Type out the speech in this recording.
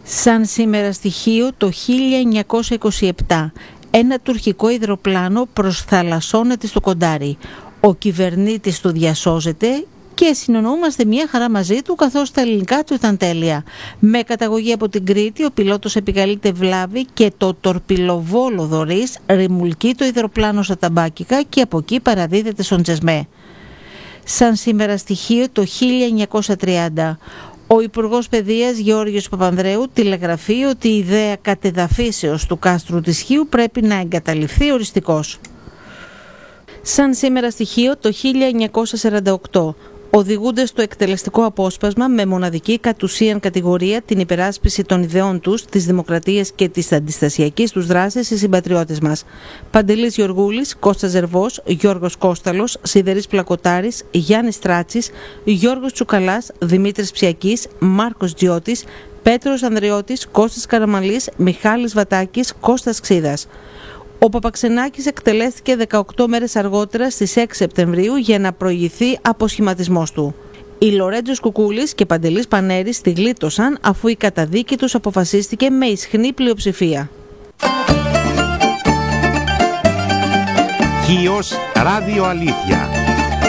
Σαν σήμερα στοιχείο το 1927, ένα τουρκικό υδροπλάνο προσθαλασσώνεται στο Κοντάρι. Ο κυβερνήτης του διασώζεται και συνεννοούμαστε μια χαρά μαζί του, καθώς τα ελληνικά του ήταν τέλεια. Με καταγωγή από την Κρήτη, ο πιλότος επικαλείται βλάβη και το τορπιλοβόλο Δωρής ρημουλκεί το υδροπλάνο στα ταμπάκικα και από εκεί παραδίδεται στον Τζεσμέ. Σαν σήμερα στοιχείο το 1930, ο Υπουργός Παιδείας Γεώργιος Παπανδρέου τηλεγραφεί ότι η ιδέα κατεδαφίσεως του κάστρου της Χίου πρέπει να εγκαταλειφθεί οριστικώς. Σαν σήμερα στοιχείο το 1948, οδηγούνται στο εκτελεστικό απόσπασμα με μοναδική κατ' ουσίαν κατηγορία την υπεράσπιση των ιδεών τους, της δημοκρατίας και της αντιστασιακής τους δράσης οι συμπατριώτες μας. Παντελής Γεωργούλης, Κώστας Ζερβός, Γιώργος Κώσταλος, Σιδερής Πλακοτάρης, Γιάννης Τράτσης, Γιώργος Τσουκαλάς, Δημήτρης Ψιακής, Μάρκος Τζιώτης, Πέτρος Ανδρεώτης, Κώστας Καραμαλής, Μιχάλης Βατάκης, Κώστας Ξίδας. Ο Παπαξενάκης εκτελέστηκε 18 μέρες αργότερα στις 6 Σεπτεμβρίου για να προηγηθεί αποσχηματισμός του. Οι Λορέντζος Κουκούλης και Παντελής Πανέρης τη γλίτωσαν αφού η καταδίκη τους αποφασίστηκε με ισχνή πλειοψηφία. Χίος Ράδιο Αλήθεια.